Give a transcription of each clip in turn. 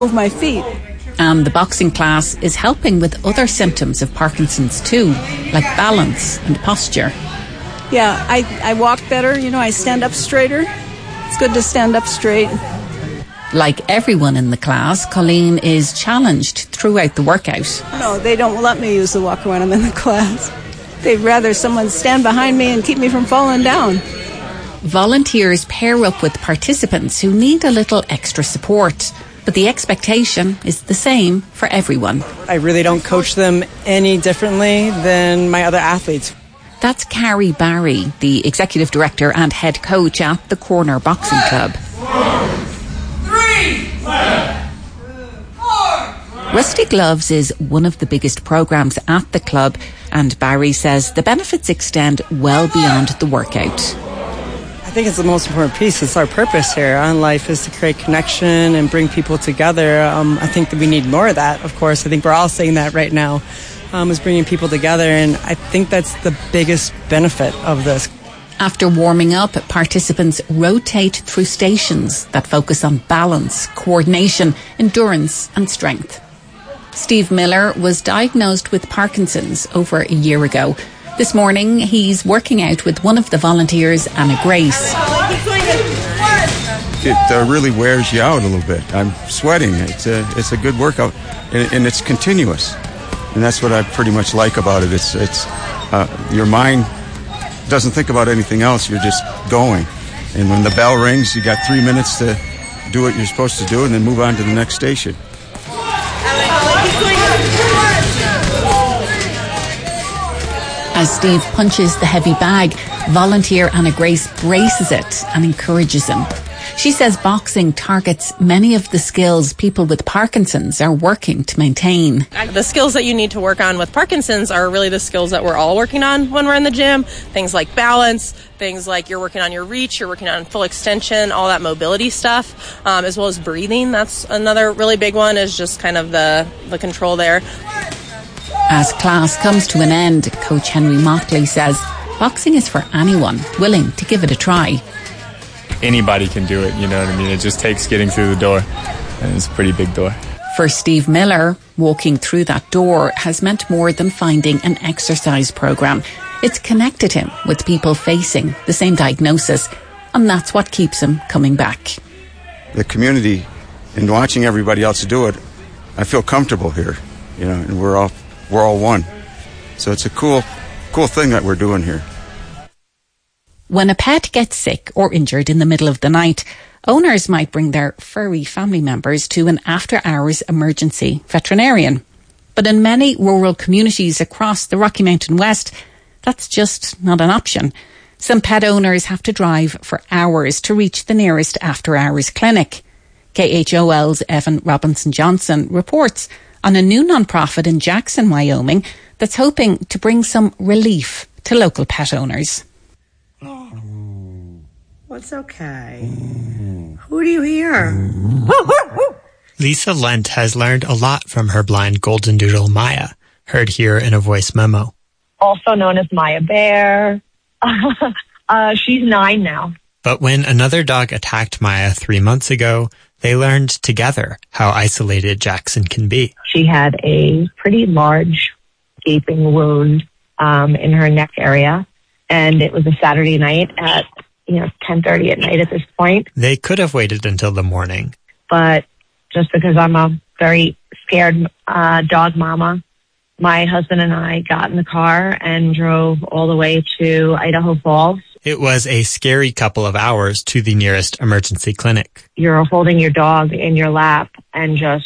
Move my feet. And the boxing class is helping with other symptoms of Parkinson's too, like balance and posture. Yeah, I walk better, I stand up straighter. It's good to stand up straight. Like everyone in the class, Colleen is challenged throughout the workout. No, they don't let me use the walker when I'm in the class. They'd rather someone stand behind me and keep me from falling down. Volunteers pair up with participants who need a little extra support. But the expectation is the same for everyone. I really don't coach them any differently than my other athletes. That's Carrie Barry, the executive director and head coach at the Corner Boxing Club. 3, 4. Rusty Gloves is one of the biggest programs at the club, and Barry says the benefits extend well beyond the workout. I think it's the most important piece. It's our purpose here on life is to create connection and bring people together. I think that we need more of that, of course. I think we're all saying that right now, is bringing people together. And I think that's the biggest benefit of this. After warming up, participants rotate through stations that focus on balance, coordination, endurance and strength. Steve Miller was diagnosed with Parkinson's over a year ago. This morning, he's working out with one of the volunteers, Anna Grace. It really wears you out a little bit. I'm sweating. It's a good workout, and it's continuous. And that's what I pretty much like about it. It's your mind doesn't think about anything else. You're just going. And when the bell rings, you got 3 minutes to do what you're supposed to do and then move on to the next station. As Steve punches the heavy bag, volunteer Anna Grace braces it and encourages him. She says boxing targets many of the skills people with Parkinson's are working to maintain. The skills that you need to work on with Parkinson's are really the skills that we're all working on when we're in the gym. Things like balance, things like you're working on your reach, you're working on full extension, all that mobility stuff, as well as breathing. That's another really big one, is just kind of the control there. As class comes to an end, Coach Henry Motley says boxing is for anyone willing to give it a try. Anybody can do it, you know what I mean? It just takes getting through the door, and it's a pretty big door. For Steve Miller, walking through that door has meant more than finding an exercise program. It's connected him with people facing the same diagnosis, and that's what keeps him coming back. The community, and watching everybody else do it, I feel comfortable here, and we're all one. So it's a cool thing that we're doing here. When a pet gets sick or injured in the middle of the night, owners might bring their furry family members to an after-hours emergency veterinarian. But in many rural communities across the Rocky Mountain West, that's just not an option. Some pet owners have to drive for hours to reach the nearest after-hours clinic. KHOL's Evan Robinson-Johnson reports on a new nonprofit in Jackson, Wyoming, that's hoping to bring some relief to local pet owners. What's okay? Who do you hear? Lisa Lent has learned a lot from her blind golden doodle Maya, heard here in a voice memo. Also known as Maya Bear. She's 9 now. But when another dog attacked Maya 3 months ago, they learned together how isolated Jackson can be. She had a pretty large gaping wound in her neck area, and it was a Saturday night at 10:30 at night at this point. They could have waited until the morning. But just because I'm a very scared dog mama, my husband and I got in the car and drove all the way to Idaho Falls. It was a scary couple of hours to the nearest emergency clinic. You're holding your dog in your lap and just,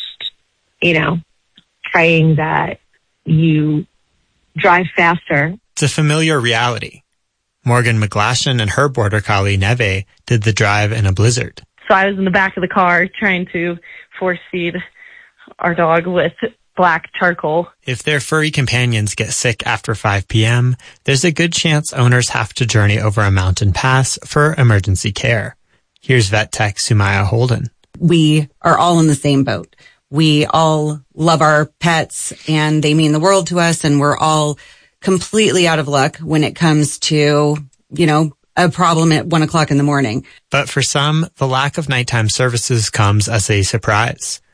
praying that you drive faster. It's a familiar reality. Morgan McGlashan and her border collie Neve did the drive in a blizzard. So I was in the back of the car trying to force feed our dog with black charcoal. If their furry companions get sick after 5 p.m., there's a good chance owners have to journey over a mountain pass for emergency care. Here's vet tech Sumaya Holden. We are all in the same boat. We all love our pets and they mean the world to us, and we're all completely out of luck when it comes to, a problem at 1 o'clock in the morning. But for some, the lack of nighttime services comes as a surprise.